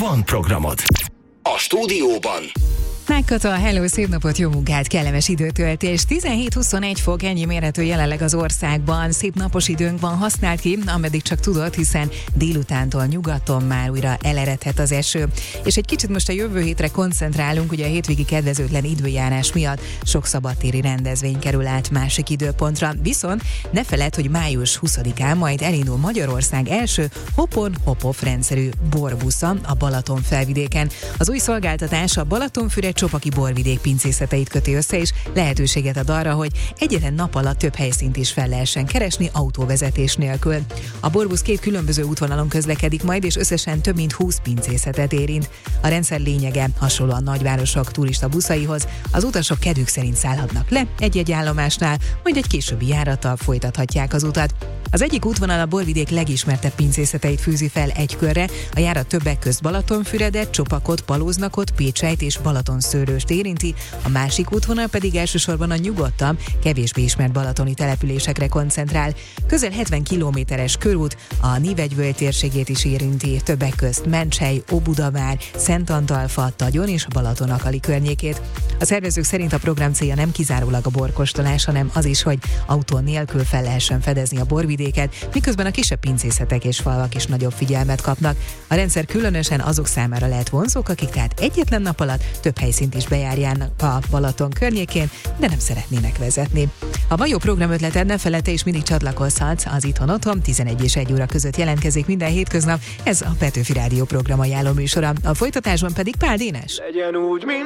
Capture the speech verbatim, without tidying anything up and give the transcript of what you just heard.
van programod. A stúdióban Megkata, hello, szép napot, jó munkát, kellemes időtöltés. tizenhét huszonegy fok, ennyi mérhető jelenleg az országban. Szép napos időnk van, használt ki, ameddig csak tudod, hiszen délutántól nyugaton már újra eleredhet az eső. És egy kicsit most a jövő hétre koncentrálunk, ugye a hétvégi kedvezőtlen időjárás miatt sok szabadtéri rendezvény kerül át másik időpontra. Viszont ne feledd, hogy május huszadikán majd elindul Magyarország első hop-on-hop-off rendszerű borbusza a Balaton felvidéken. Az új szolgáltatás a Balatonfüred Csopaki borvidék pincészeteit köti össze, és lehetőséget ad arra, hogy egyetlen nap alatt több helyszínt is fel lehessen keresni autóvezetés nélkül. A borbusz két különböző útvonalon közlekedik majd, és összesen több mint húsz pincészetet érint. A rendszer lényege hasonlóan nagyvárosok turista buszaihoz, az utasok kedvük szerint szállhatnak le egy-egy állomásnál, majd egy későbbi járattal folytathatják az utat. Az egyik útvonal a borvidék legismertebb pincészeteit fűzi fel egy körre, a járat többek közt Balatonfüredet, Csopakot, Palóznakot, Pécseit és Balatonszőrőst érinti, a másik útvonal pedig elsősorban a nyugodtabb, kevésbé ismert balatoni településekre koncentrál. Közel hetven kilométeres körút a Nívegyvölgy térségét is érinti, többek közt Menchely, Óbudavár, Szentantalfa, Tagyon és Balatonakali környékét. A szervezők szerint a program célja nem kizárólag a borkóstolás, hanem az is, hogy autó nélkül fel lehessen fedezni a borvidéket, miközben a kisebb pincészetek és falvak is nagyobb figyelmet kapnak. A rendszer különösen azok számára lehet vonzók, akik tehát egyetlen nap alatt több helyszínt is bejárjának a Balaton környékén, de nem szeretnének vezetni. Ha van jó programötleted, ne feledd, te is mindig csatlakozhatsz az Itthon Otthon, tizenegy és egy óra között jelentkezik minden hétköznap. Ez a Petőfi Rádió program ajánló műsora. A folytatásban pedig Pál Dénes. Legyen úgy, mint